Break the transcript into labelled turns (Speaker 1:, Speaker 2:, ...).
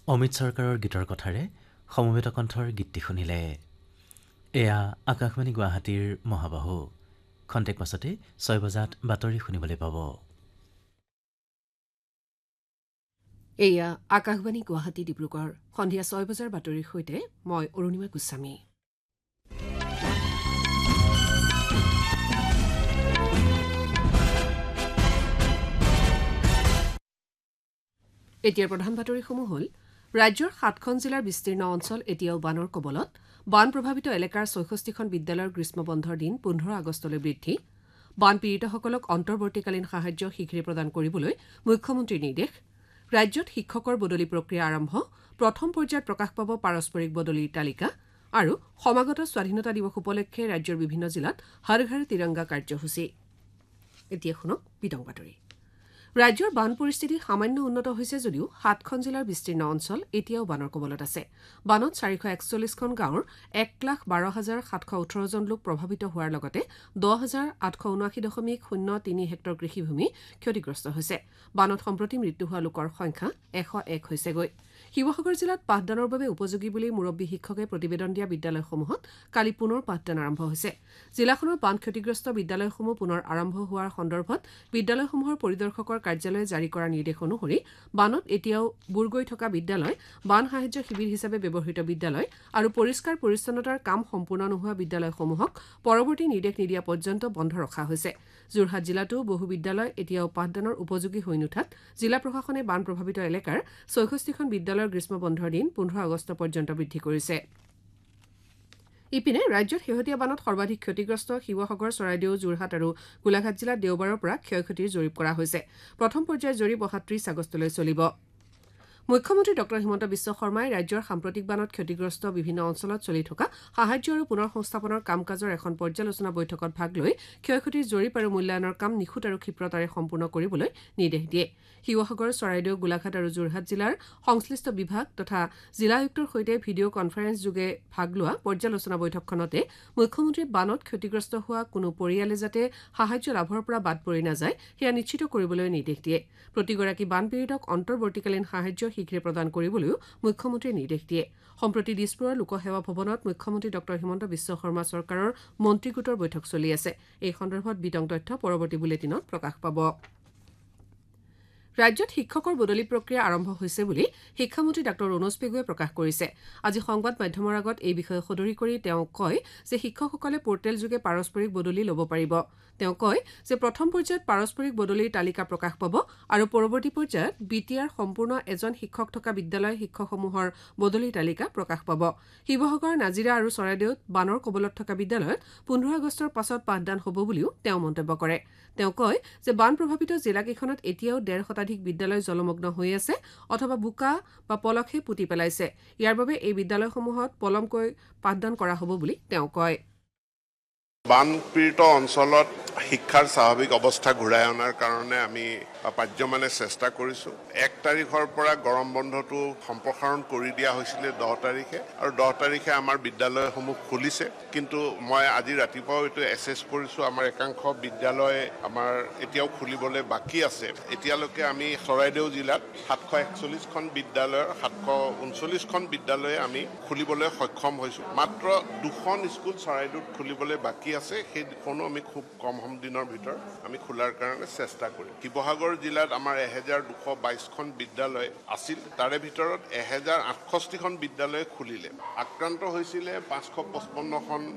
Speaker 1: অমিত চৰকাৰৰ গীতৰ কথাৰে সমবেত কণ্ঠৰ গীতটি শুনিলে। এয়া আকাশবাণী গুৱাহাটীৰ মহাবাহু। খন্তেক পাছতে 6 বজাত বাতৰি শুনিবলৈ পাব।
Speaker 2: এয়া আকাশবাণী গুৱাহাটী ডিব্ৰুগড় সন্ধিয়া 6 বজাৰ বাতৰিৰ সৈতে মই অৰুণিমা গোস্বামী। এতিয়াৰ প্ৰধান বাতৰিসমূহ হ'ল ৰাজ্যৰ 7খন জিলাৰ বিস্তীৰ্ণ অঞ্চল এতিয়াও বানৰ কবলত। বান প্ৰভাৱিত এলেকাৰ 64খন বিদ্যালয়ৰ গ্ৰীষ্ম বন্ধৰ দিন 15 আগষ্টলৈ বৃদ্ধি। বান পীড়িতসকলক অন্তৰ্বৰ্তীকালীন সাহায্য শীঘ্ৰে প্ৰদান কৰিবলৈ মুখ্যমন্ত্ৰীৰ নিৰ্দেশ। ৰাজ্যত শিক্ষকৰ বদলি প্ৰক্ৰিয়া আৰম্ভ। প্ৰথম পৰ্যায়ত প্ৰকাশ পাব পাৰস্পৰিক বদলিৰ তালিকা। আৰু সমাগত স্বাধীনতা দিৱস উপলক্ষে ৰাজ্যৰ বিভিন্ন জিলাত হৰ ঘৰ তিৰংগা কাৰ্যসূচী। এতিয়া শুনক বিতং বাতৰি। ৰাজ্যৰ বান পৰিস্থিতি সামান্য উন্নত হৈছে যদিও 7খন জিলাৰ বিস্তীৰ্ণ অঞ্চল এতিয়াও বানৰ কবলত আছে। বানত 441খন গাঁৱৰ 1,12,718 জন লোক প্ৰভাৱিত হোৱাৰ লগতে 10,879.03 হেক্টৰ কৃষিভূমি ক্ষতিগ্ৰস্ত হৈছে। বানত সম্প্ৰতি মৃত্যু হোৱা লোকৰ সংখ্যা 101 হৈছেগৈ। শিৱসাগৰ জিলাত পাঠদানৰ বাবে উপযোগী বুলি মুৰব্বী শিক্ষকে প্ৰতিবেদন দিয়া বিদ্যালয়সমূহত কালি পুনৰ পাঠদান আৰম্ভ হৈছে। জিলাখনৰ বান ক্ষতিগ্ৰস্ত বিদ্যালয়সমূহ পুনৰ আৰম্ভ হোৱাৰ সন্দৰ্ভত বিদ্যালয়সমূহৰ পৰিদৰ্শকৰ কাৰ্যালয়ে জাৰি কৰা নিৰ্দেশ অনুসৰি বানত এতিয়াও বুৰ গৈ থকা বিদ্যালয়, বান সাহায্য শিবিৰ হিচাপে ব্যৱহৃত বিদ্যালয় আৰু পৰিষ্কাৰ পৰিচ্ছন্নতাৰ কাম সম্পূৰ্ণ নোহোৱা বিদ্যালয়সমূহক পৰৱৰ্তী নিৰ্দেশ নিদিয়া পৰ্যন্ত বন্ধ ৰখা হৈছে। যোৰহাট জিলাতো বহু বিদ্যালয় এতিয়াও পাঠদানৰ উপযোগী হৈ নুঠাত জিলা প্ৰশাসনে বান প্ৰভাৱিত এলেকাৰ 64খন বিদ্যালয়ৰ গ্ৰীষ্ম বন্ধৰ দিন 15 আগষ্ট পৰ্যন্ত বৃদ্ধি কৰিছে। ইপিনে ৰাজ্যত শেহতীয়া বানত সৰ্বাধিক ক্ষতিগ্ৰস্ত শিৱসাগৰ, চৰাইদেউ, যোৰহাট আৰু গোলাঘাট জিলাত দেওবাৰৰ পৰা ক্ষয়-ক্ষতিৰ জৰীপ কৰা হৈছে। প্ৰথম পৰ্যায়ৰ জৰীপ ৩৮ আগষ্টলৈ চলিব। মুখ্যমন্ত্ৰী ড হিমন্ত বিশ্ব শৰ্মাই ৰাজ্যৰ সাম্প্ৰতিক বানত ক্ষতিগ্ৰস্ত বিভিন্ন অঞ্চলত চলি থকা সাহায্য আৰু পুনৰ সংস্থাপনৰ কাম কাজৰ এখন পৰ্যালোচনা বৈঠকত ভাগ লৈ ক্ষয়-ক্ষতিৰ জৰীপ আৰু মূল্যায়নৰ কাম নিখুঁত আৰু ক্ষীপ্ৰতাৰে সম্পূৰ্ণ কৰিবলৈ নিৰ্দেশ দিয়ে। শিৱসাগৰ, চৰাইদেউ, গোলাঘাট আৰু যোৰহাট জিলাৰ সংশ্লিষ্ট বিভাগ তথা জিলা আয়ুক্তৰ সৈতে ভিডিঅ' কনফাৰেন্স যোগে ভাগ লোৱা পৰ্যালোচনা বৈঠকখনতে মুখ্যমন্ত্ৰীয়ে বানত ক্ষতিগ্ৰস্ত হোৱা কোনো পৰিয়ালে যাতে সাহায্য লাভৰ পৰা বাদ পৰি নাযায় সেয়া নিশ্চিত কৰিবলৈ নিৰ্দেশ দিয়ে। প্ৰতিগৰাকী বানপীড়িতক অন্তৰ্বৰ্তীকালীন সাহায্য শীঘ্ৰে প্ৰদান কৰিবলৈও মুখ্যমন্ত্ৰীয়ে নিৰ্দেশ দিয়ে। সম্প্ৰতি দিছপুৰৰ লোকসেৱা ভৱনত মুখ্যমন্ত্ৰী ড হিমন্ত বিশ্ব শৰ্মা চৰকাৰৰ মন্ত্ৰী গোটৰ বৈঠক চলি আছে। এই সন্দৰ্ভত বিতং তথ্য পৰৱৰ্তী বুলেটিনত প্ৰকাশ পাব। ৰাজ্যত শিক্ষকৰ বদলি প্ৰক্ৰিয়া আৰম্ভ হৈছে বুলি শিক্ষামন্ত্ৰী ডাঃ ৰণোজ পেগুৱে প্ৰকাশ কৰিছে। আজি সংবাদ মাধ্যমৰ আগত এই বিষয়ে সদৰি কৰি তেওঁ কয় যে শিক্ষকসকলে পৰ্টেল যোগে পাৰস্পৰিক বদলি ল'ব পাৰিব। তেওঁ কয় যে প্ৰথম পৰ্যায়ত পাৰস্পৰিক বদলিৰ তালিকা প্ৰকাশ পাব আৰু পৰৱৰ্তী পৰ্যায়ত বিটিআৰ সম্পূৰ্ণ এজন শিক্ষক থকা বিদ্যালয় শিক্ষকসমূহৰ বদলিৰ তালিকা প্ৰকাশ পাব। শিৱসাগৰ, নাজিৰা আৰু চৰাইদেউত বানৰ কবলত থকা বিদ্যালয়ত 15 আগষ্টৰ পাছত পাঠদান হ'ব বুলিও তেওঁ মন্তব্য কৰে। তেওঁ কয় যে বান প্ৰভাৱিত জিলাকেইখনত এতিয়াও 1.5 বিদ্যালয় জলমগ্ন হৈ আছে অথবা বোকা বা পলসে পুতি পেলাইছে। ইয়াৰ বাবে এই বিদ্যালয়সমূহত পলমকৈ পাঠদান কৰা হ'ব বুলি তেওঁ কয়।
Speaker 3: বানপীড়িত অঞ্চলত শিক্ষাৰ স্বাভাৱিক অৱস্থা ঘূৰাই অনাৰ কাৰণে আমি পাৰ্যমানে চেষ্টা কৰিছোঁ। 1 তাৰিখৰ পৰা গৰম বন্ধটো সম্প্ৰসাৰণ কৰি দিয়া হৈছিলে 10 তাৰিখে আৰু 10 তাৰিখে আমাৰ বিদ্যালয়সমূহ খুলিছে। কিন্তু মই আজি ৰাতিপুৱাও এইটো এছেছ কৰিছোঁ, আমাৰ একাংশ বিদ্যালয় আমাৰ এতিয়াও খুলিবলৈ বাকী আছে। এতিয়ালৈকে আমি চৰাইদেউ জিলাত 741খন বিদ্যালয়ৰ 739খন বিদ্যালয়ে আমি খুলিবলৈ সক্ষম হৈছোঁ। মাত্ৰ 2খন স্কুল চৰাইদেউত খুলিবলৈ বাকী আছে। সেইখনো আমি খুব কম দিনৰ ভিতৰত আমি খোলাৰ কাৰণে চেষ্টা কৰিম। শিৱসাগৰ জিলাত আমাৰ 1222খন বিদ্যালয় আছিল, তাৰে ভিতৰত 1068খন বিদ্যালয় খুলিলে। আক্ৰান্ত হৈছিলে 555খন